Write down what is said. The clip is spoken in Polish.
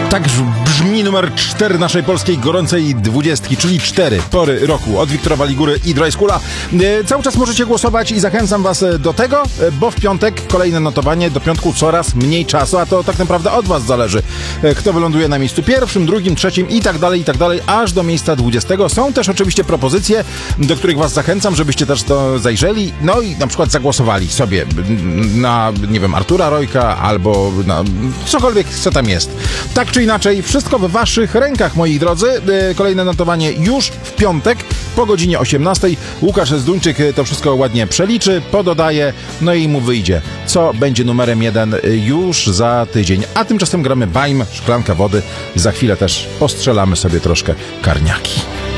Tak brzmi numer 4 naszej polskiej gorącej 20, czyli 4 pory roku od Wiktora Waligury i Dry Schoola. Cały czas możecie głosować i zachęcam was do tego, bo w piątek kolejne notowanie, do piątku coraz mniej czasu, a to tak naprawdę od was zależy, kto wyląduje na miejscu pierwszym, drugim, trzecim i tak dalej, aż do miejsca 20. Są też oczywiście propozycje, do których was zachęcam, żebyście też to zajrzeli, no i na przykład zagłosowali sobie na, nie wiem, Artura Rojka albo na cokolwiek, co tam jest. Tak czy inaczej, wszystko w waszych rękach, moi drodzy. Kolejne notowanie już w piątek po godzinie 18. Łukasz Zduńczyk to wszystko ładnie przeliczy, pododaje, no i mu wyjdzie, co będzie numerem 1 już za tydzień. A tymczasem gramy Baim, szklanka wody. Za chwilę też postrzelamy sobie troszkę karniaki.